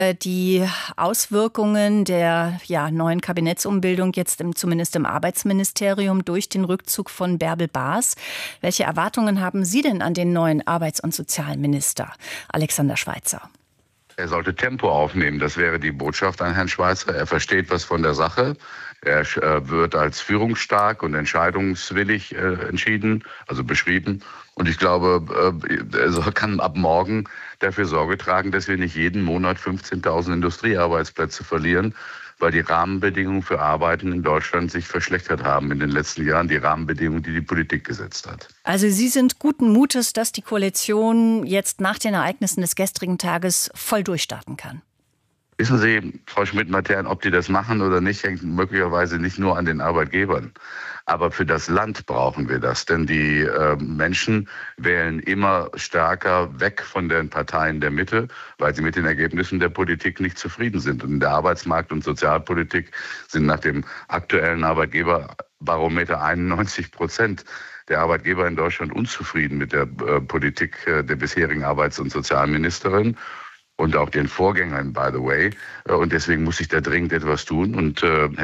Die Auswirkungen der neuen Kabinettsumbildung jetzt zumindest im Arbeitsministerium durch den Rückzug von Bärbel Baas. Welche Erwartungen haben Sie denn an den neuen Arbeits- und Sozialminister, Alexander Schweitzer? Er sollte Tempo aufnehmen, das wäre die Botschaft an Herrn Schweitzer. Er versteht was von der Sache. Er wird als führungsstark und entscheidungswillig beschrieben. Und ich glaube, er kann ab morgen dafür Sorge tragen, dass wir nicht jeden Monat 15.000 Industriearbeitsplätze verlieren, weil die Rahmenbedingungen für Arbeiten in Deutschland sich verschlechtert haben in den letzten Jahren, die Rahmenbedingungen, die die Politik gesetzt hat. Also Sie sind guten Mutes, dass die Koalition jetzt nach den Ereignissen des gestrigen Tages voll durchstarten kann? Wissen Sie, Frau Schmidt-Matern, ob die das machen oder nicht, hängt möglicherweise nicht nur an den Arbeitgebern. Aber für das Land brauchen wir das, denn die Menschen wählen immer stärker weg von den Parteien der Mitte, weil sie mit den Ergebnissen der Politik nicht zufrieden sind. Und in der Arbeitsmarkt- und Sozialpolitik sind nach dem aktuellen Arbeitgeberbarometer 91% der Arbeitgeber in Deutschland unzufrieden mit der Politik der bisherigen Arbeits- und Sozialministerin. Und auch den Vorgängern, by the way. Und deswegen muss sich da dringend etwas tun. Und Herr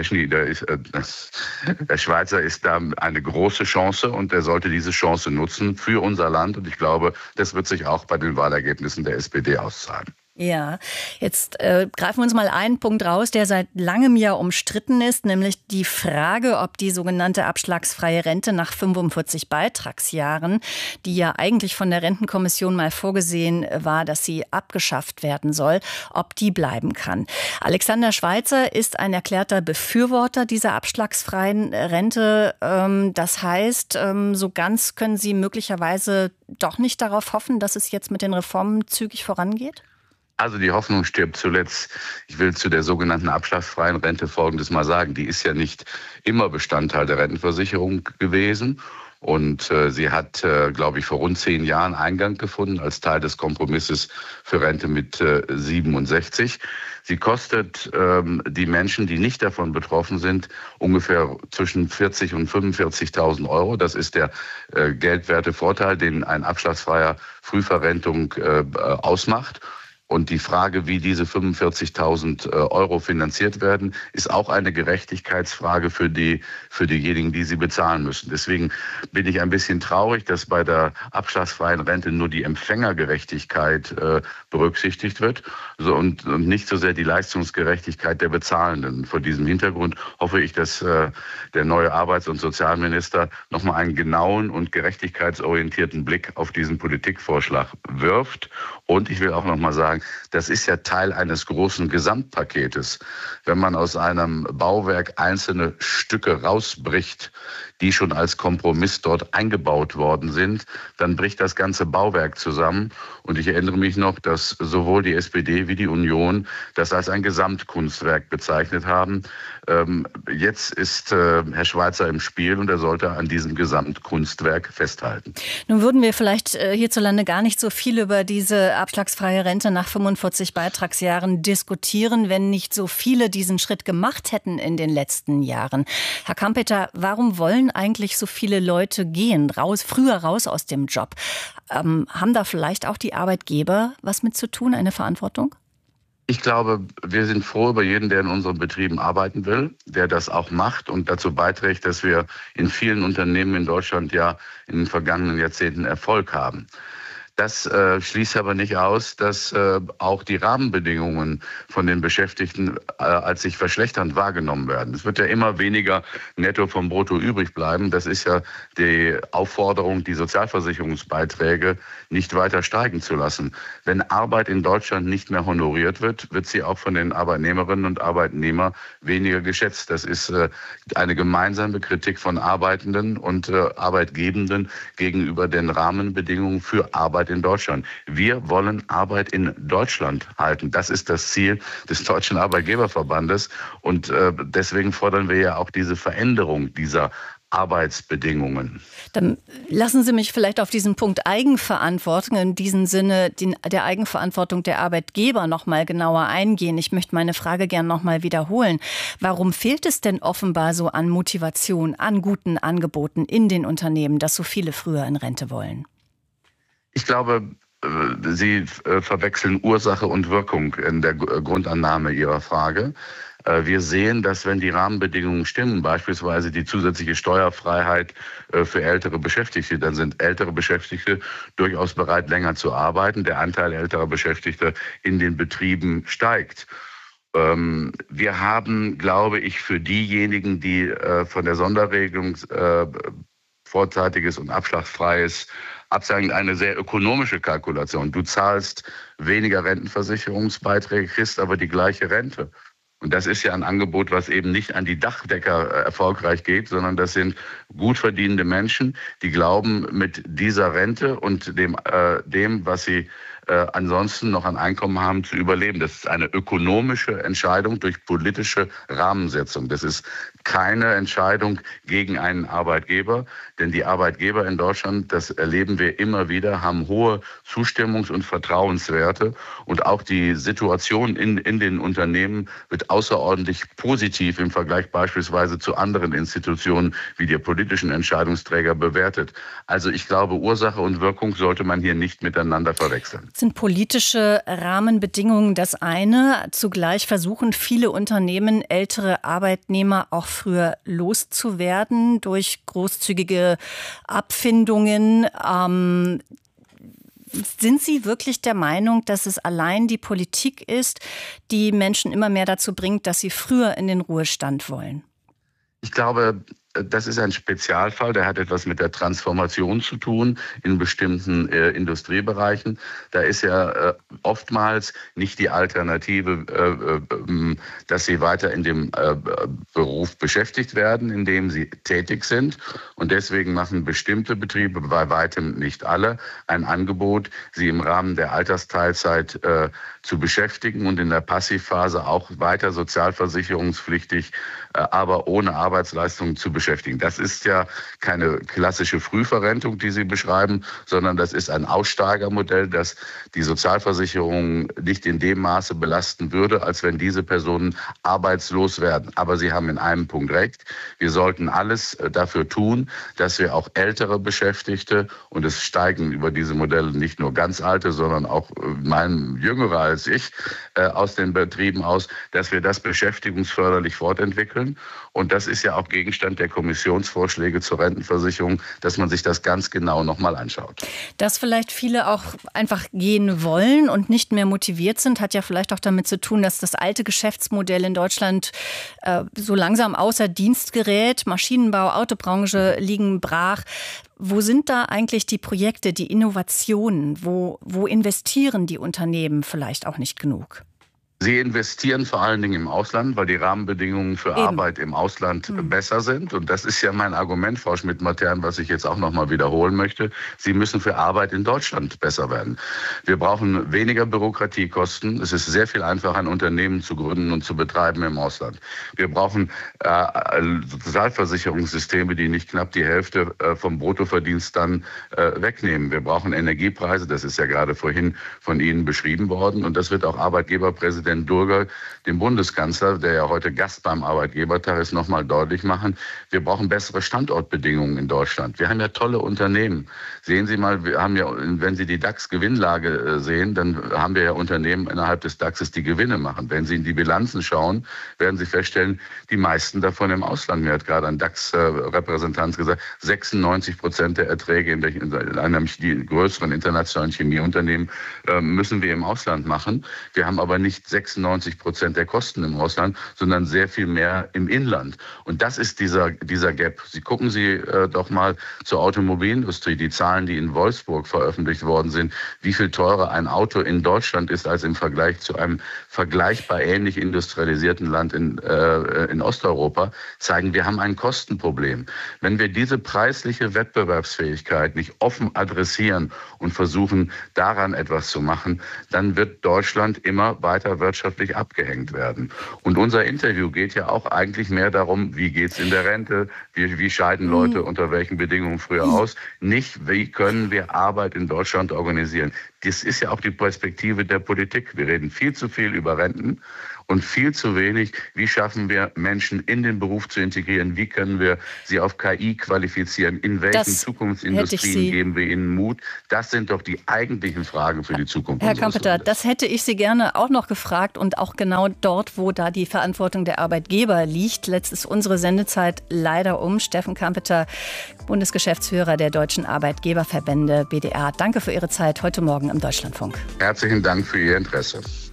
Schweitzer ist da eine große Chance und er sollte diese Chance nutzen für unser Land. Und ich glaube, das wird sich auch bei den Wahlergebnissen der SPD auszahlen. Ja, jetzt greifen wir uns mal einen Punkt raus, der seit langem ja umstritten ist, nämlich die Frage, ob die sogenannte abschlagsfreie Rente nach 45 Beitragsjahren, die ja eigentlich von der Rentenkommission mal vorgesehen war, dass sie abgeschafft werden soll, ob die bleiben kann. Alexander Schweitzer ist ein erklärter Befürworter dieser abschlagsfreien Rente. Das heißt, so ganz können Sie möglicherweise doch nicht darauf hoffen, dass es jetzt mit den Reformen zügig vorangeht? Also die Hoffnung stirbt zuletzt. Ich will zu der sogenannten abschlagsfreien Rente Folgendes mal sagen. Die ist ja nicht immer Bestandteil der Rentenversicherung gewesen. Und sie hat, glaube ich, vor rund 10 Jahren Eingang gefunden als Teil des Kompromisses für Rente mit 67. Sie kostet die Menschen, die nicht davon betroffen sind, ungefähr zwischen 40.000 und 45.000 Euro. Das ist der geldwerte Vorteil, den ein abschlagsfreier Frühverrentung ausmacht. Und die Frage, wie diese 45.000 Euro finanziert werden, ist auch eine Gerechtigkeitsfrage für diejenigen, die sie bezahlen müssen. Deswegen bin ich ein bisschen traurig, dass bei der abschlagsfreien Rente nur die Empfängergerechtigkeit berücksichtigt wird und nicht so sehr die Leistungsgerechtigkeit der Bezahlenden. Vor diesem Hintergrund hoffe ich, dass der neue Arbeits- und Sozialminister nochmal einen genauen und gerechtigkeitsorientierten Blick auf diesen Politikvorschlag wirft. Und ich will auch nochmal sagen, das ist ja Teil eines großen Gesamtpaketes. Wenn man aus einem Bauwerk einzelne Stücke rausbricht, die schon als Kompromiss dort eingebaut worden sind, dann bricht das ganze Bauwerk zusammen. Und ich erinnere mich noch, dass sowohl die SPD wie die Union das als ein Gesamtkunstwerk bezeichnet haben. Jetzt ist Herr Schweitzer im Spiel und er sollte an diesem Gesamtkunstwerk festhalten. Nun würden wir vielleicht hierzulande gar nicht so viel über diese abschlagsfreie Rente nach 45 Beitragsjahren diskutieren, wenn nicht so viele diesen Schritt gemacht hätten in den letzten Jahren. Herr Kampeter, warum wollen eigentlich so viele Leute gehen, früher raus aus dem Job? Haben da vielleicht auch die Arbeitgeber was mit zu tun, eine Verantwortung? Ich glaube, wir sind froh über jeden, der in unseren Betrieben arbeiten will, der das auch macht und dazu beiträgt, dass wir in vielen Unternehmen in Deutschland ja in den vergangenen Jahrzehnten Erfolg haben. Das schließt aber nicht aus, dass auch die Rahmenbedingungen von den Beschäftigten als sich verschlechternd wahrgenommen werden. Es wird ja immer weniger netto vom Brutto übrig bleiben. Das ist ja die Aufforderung, die Sozialversicherungsbeiträge nicht weiter steigen zu lassen. Wenn Arbeit in Deutschland nicht mehr honoriert wird, wird sie auch von den Arbeitnehmerinnen und Arbeitnehmern weniger geschätzt. Das ist eine gemeinsame Kritik von Arbeitenden und Arbeitgebenden gegenüber den Rahmenbedingungen für Arbeit in Deutschland. Wir wollen Arbeit in Deutschland halten. Das ist das Ziel des Deutschen Arbeitgeberverbandes. Und deswegen fordern wir ja auch diese Veränderung dieser Arbeitsbedingungen. Dann lassen Sie mich vielleicht auf diesen Punkt Eigenverantwortung, in diesem Sinne der Eigenverantwortung der Arbeitgeber noch mal genauer eingehen. Ich möchte meine Frage gern noch mal wiederholen. Warum fehlt es denn offenbar so an Motivation, an guten Angeboten in den Unternehmen, dass so viele früher in Rente wollen? Ich glaube, Sie verwechseln Ursache und Wirkung in der Grundannahme Ihrer Frage. Wir sehen, dass wenn die Rahmenbedingungen stimmen, beispielsweise die zusätzliche Steuerfreiheit für ältere Beschäftigte, dann sind ältere Beschäftigte durchaus bereit, länger zu arbeiten. Der Anteil älterer Beschäftigter in den Betrieben steigt. Wir haben, glaube ich, für diejenigen, die von der Sonderregelung vorzeitiges und abschlagsfreies absagen, eine sehr ökonomische Kalkulation. Du zahlst weniger Rentenversicherungsbeiträge, kriegst aber die gleiche Rente. Und das ist ja ein Angebot, was eben nicht an die Dachdecker erfolgreich geht, sondern das sind gut verdienende Menschen, die glauben, mit dieser Rente und dem, was sie ansonsten noch an Einkommen haben, zu überleben. Das ist eine ökonomische Entscheidung durch politische Rahmensetzung. Das ist keine Entscheidung gegen einen Arbeitgeber, denn die Arbeitgeber in Deutschland, das erleben wir immer wieder, haben hohe Zustimmungs- und Vertrauenswerte, und auch die Situation in den Unternehmen wird außerordentlich positiv im Vergleich beispielsweise zu anderen Institutionen wie der politischen Entscheidungsträger bewertet. Also ich glaube, Ursache und Wirkung sollte man hier nicht miteinander verwechseln. Sind politische Rahmenbedingungen das eine? Zugleich versuchen viele Unternehmen, ältere Arbeitnehmer auch früher loszuwerden durch großzügige Abfindungen. Sind Sie wirklich der Meinung, dass es allein die Politik ist, die Menschen immer mehr dazu bringt, dass sie früher in den Ruhestand wollen? Ich glaube, das ist ein Spezialfall, der hat etwas mit der Transformation zu tun in bestimmten Industriebereichen. Da ist ja oftmals nicht die Alternative, dass sie weiter in dem Beruf beschäftigt werden, in dem sie tätig sind. Und deswegen machen bestimmte Betriebe, bei weitem nicht alle, ein Angebot, sie im Rahmen der Altersteilzeit zu beschäftigen und in der Passivphase auch weiter sozialversicherungspflichtig, aber ohne Arbeitsleistung zu beschäftigen. Das ist ja keine klassische Frühverrentung, die Sie beschreiben, sondern das ist ein Aussteigermodell, das die Sozialversicherung nicht in dem Maße belasten würde, als wenn diese Personen arbeitslos werden. Aber Sie haben in einem Punkt recht. Wir sollten alles dafür tun, dass wir auch ältere Beschäftigte, und es steigen über diese Modelle nicht nur ganz alte, sondern auch jüngere als ich, aus den Betrieben aus, dass wir das beschäftigungsförderlich fortentwickeln. Und das ist ja auch Gegenstand der Kommissionsvorschläge zur Rentenversicherung, dass man sich das ganz genau nochmal anschaut. Dass vielleicht viele auch einfach gehen wollen und nicht mehr motiviert sind, hat ja vielleicht auch damit zu tun, dass das alte Geschäftsmodell in Deutschland so langsam außer Dienst gerät. Maschinenbau, Autobranche liegen brach. Wo sind da eigentlich die Projekte, die Innovationen? Wo investieren die Unternehmen vielleicht auch nicht genug? Sie investieren vor allen Dingen im Ausland, weil die Rahmenbedingungen für Arbeit im Ausland besser sind. Und das ist ja mein Argument, Frau Schmidt-Matern, was ich jetzt auch noch mal wiederholen möchte. Sie müssen für Arbeit in Deutschland besser werden. Wir brauchen weniger Bürokratiekosten. Es ist sehr viel einfacher, ein Unternehmen zu gründen und zu betreiben im Ausland. Wir brauchen Sozialversicherungssysteme, die nicht knapp die Hälfte vom Bruttoverdienst dann wegnehmen. Wir brauchen Energiepreise. Das ist ja gerade vorhin von Ihnen beschrieben worden. Und das wird auch Arbeitgeberpräsident Durger, dem Bundeskanzler, der ja heute Gast beim Arbeitgebertag ist, noch mal deutlich machen. Wir brauchen bessere Standortbedingungen in Deutschland. Wir haben ja tolle Unternehmen. Sehen Sie mal, wir haben ja, wenn Sie die DAX-Gewinnlage sehen, dann haben wir ja Unternehmen innerhalb des DAXes, die Gewinne machen. Wenn Sie in die Bilanzen schauen, werden Sie feststellen, die meisten davon im Ausland. Mir hat gerade ein DAX-Repräsentant gesagt, 96% der Erträge in einem größeren internationalen Chemieunternehmen müssen wir im Ausland machen. Wir haben aber nicht 96% der Kosten im Ausland, sondern sehr viel mehr im Inland. Und das ist dieser Gap. Gucken Sie doch mal zur Automobilindustrie, die Zahlen, die in Wolfsburg veröffentlicht worden sind, wie viel teurer ein Auto in Deutschland ist als im Vergleich zu einem vergleichbar ähnlich industrialisierten Land in Osteuropa, zeigen, wir haben ein Kostenproblem. Wenn wir diese preisliche Wettbewerbsfähigkeit nicht offen adressieren und versuchen, daran etwas zu machen, dann wird Deutschland immer weiter wirtschaftlich abgehängt werden. Und unser Interview geht ja auch eigentlich mehr darum, wie geht's in der Rente, wie scheiden Leute unter welchen Bedingungen früher aus, nicht wie können wir Arbeit in Deutschland organisieren. das ist ja auch die Perspektive der Politik. Wir reden viel zu viel über Renten und viel zu wenig, wie schaffen wir Menschen in den Beruf zu integrieren, wie können wir sie auf KI qualifizieren, in welchen Zukunftsindustrien geben wir ihnen Mut. Das sind doch die eigentlichen Fragen für die Zukunft. Herr Kampeter, das hätte ich Sie gerne auch noch gefragt und auch genau dort, wo da die Verantwortung der Arbeitgeber liegt. Letzt ist unsere Sendezeit leider um. Steffen Kampeter, Bundesgeschäftsführer der Deutschen Arbeitgeberverbände BDA. Danke für Ihre Zeit heute Morgen im Deutschlandfunk. Herzlichen Dank für Ihr Interesse.